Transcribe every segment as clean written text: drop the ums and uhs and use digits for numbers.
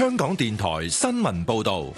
香港電台新聞報道。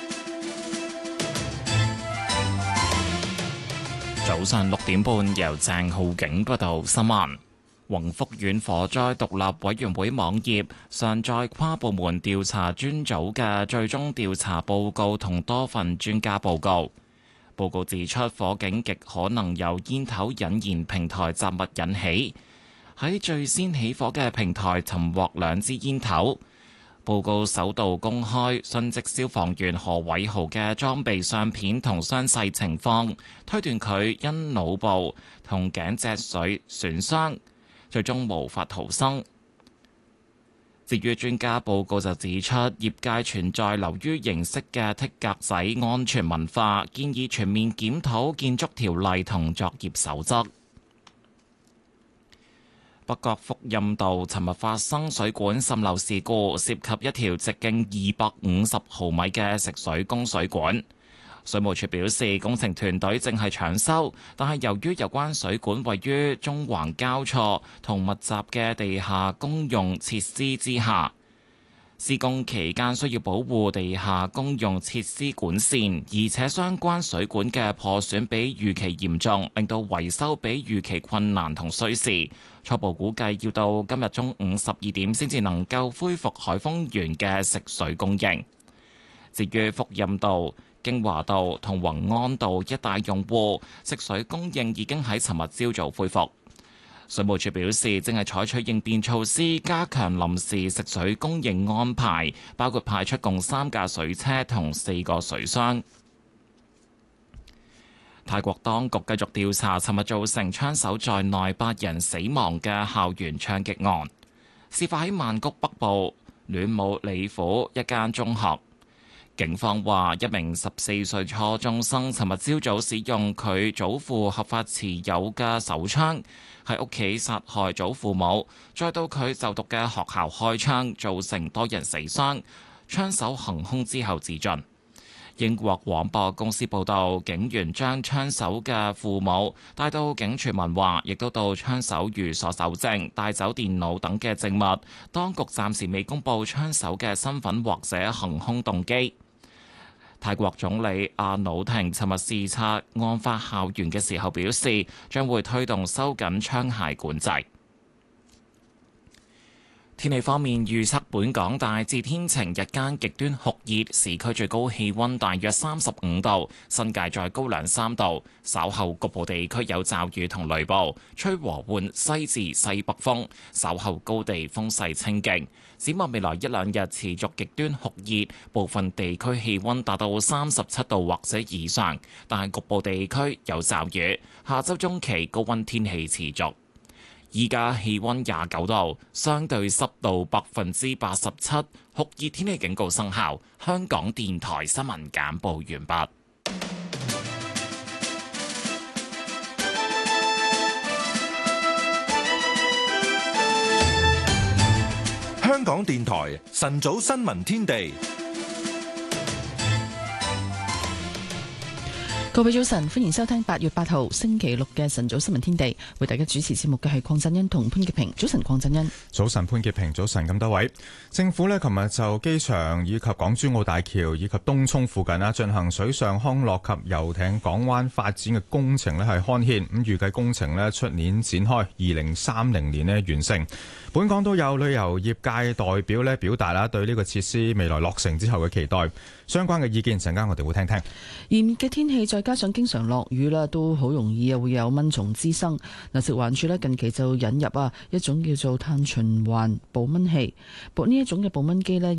早上6點半，由鄭浩景報道新聞。宏福苑火災獨立委員會網頁上載跨部門調查專組嘅最終調查報告同多份專家報告。報告指出，火警極可能由煙頭引燃平台雜物引起。喺最先起火嘅平台尋獲2支煙頭。報告首度公開殉職消防員何偉豪嘅裝備相片同傷勢情況，推斷佢因腦部同頸脊髓損傷，最終無法逃生。至於專家報告就指出，業界存在流於形式嘅剔格仔安全文化，建議全面檢討建築條例同作業守則。北角福蔭道尋日發生水管滲漏事故，涉及一條直徑250毫米嘅食水供水管。水務署表示，工程團隊正係搶修，但係由於有關水管位於中環交錯同密集嘅地下公用設施之下，施工期間需要保護地下公用設施管線，而且相關水管嘅破損比預期嚴重，令到維修比預期困難同需時。初步估計要到今日中午12點先至能夠恢復海豐園嘅食水供應。至於福蔭道、京華道同宏安道一帶用戶，食水供應已經喺尋日朝早恢復。水務署表示，正係採取應變措施，加強臨時食水供應安排，包括派出共3架水車同4個水箱。泰國當局繼續調查尋日造成槍手在內8人死亡嘅校園槍擊案，事發喺曼谷北部暖武里府一間中學。警方話，一名14歲初中生尋日朝早使用佢祖父合法持有嘅手槍喺屋企殺害祖父母，再到佢就讀嘅學校開槍，造成多人死傷。槍手行兇之後自盡。英國廣播公司報道，警員將槍手嘅父母帶到警署問話，亦都到槍手寓所搜證，帶走電腦等嘅證物。當局暫時未公布槍手嘅身份或者行兇動機。泰國總理阿努廷尋日視察案發校園嘅時候表示，將會推動收緊槍械管制。天氣方面，預測本港大致天晴，日間極端酷熱，市區最高氣溫大約35度，新界再高2-3度。稍後局部地區有驟雨同雷暴，吹和緩西至西北風，稍後高地風勢清勁。展望未來1-2日持續極端酷熱，部分地區氣溫達到37度或者以上，但係局部地區有驟雨。下周中期高溫天氣持續。依家氣溫29度，相對濕度87%，酷熱天氣警告生效。香港電台新聞簡報完畢。 香港電台晨早新聞天地。 各位早晨，歡迎收聽8月8號星期六嘅晨早新聞天地。為大家主持節目嘅係鄺振恩同潘潔平。早晨，鄺振恩。 早晨，潘潔平。早晨，咁多位。政府呢，琴日就機場以及港珠澳大橋以及東涌附近進行水上康樂及遊艇港灣發展嘅工程呢係刊憲，咁預計工程呢出年展開，2030年呢完成。本港都有旅遊業界代表呢表達啦對呢個設施未來落成之後嘅期待，相關嘅意見陣間我哋會聽聽。 炎熱嘅天氣再加上經常落雨啦，都好容易會有蚊蟲滋生。食環署近期就引入一種叫做碳循環捕蚊器，呢一種嘅捕蚊機